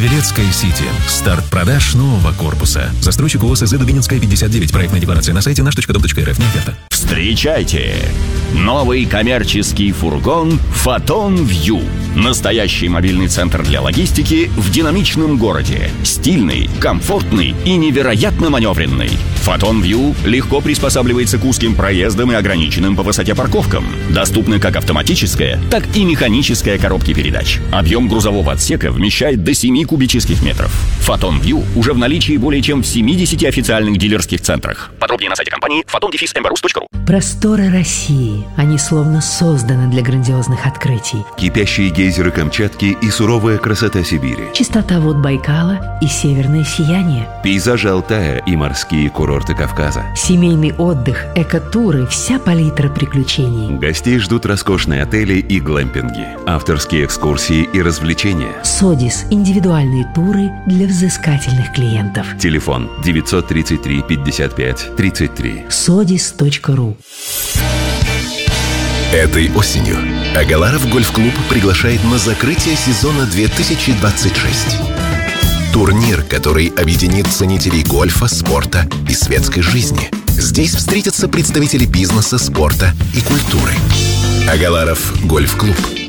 Павелецкая Сити. Старт продаж нового корпуса. Застройщик ООО СЗ Дубининская, 59. Проектная декларация на сайте наш.дом.рф. Не оферта. Встречайте! Новый коммерческий фургон «Фотон Вью». Настоящий мобильный центр для логистики в динамичном городе. Стильный, комфортный и невероятно маневренный. «Фотон Вью» легко приспосабливается к узким проездам и ограниченным по высоте парковкам. Доступны как автоматическая, так и механическая коробки передач. Объем грузового отсека вмещает до 7 кубических метров. «Фотон Вью» уже в наличии более чем в 70 официальных дилерских центрах. Подробнее на сайте компании photon-mbarus.ru. Просторы России. Они словно созданы для грандиозных открытий. Кипящие гейзеры Камчатки и суровая красота Сибири. Чистота вод Байкала и северное сияние. Пейзажи Алтая и морские курорты Кавказа. Семейный отдых, экотуры, вся палитра приключений. Гостей ждут роскошные отели и глэмпинги, авторские экскурсии и развлечения. «Содис» – индивидуальные туры для взыскательных клиентов. Телефон 933 55 33. sodis.ru. Этой осенью Агаларов гольф-клуб приглашает на закрытие сезона 2026. Турнир, который объединит ценителей гольфа, спорта и светской жизни. Здесь встретятся представители бизнеса, спорта и культуры. Агаларов гольф-клуб.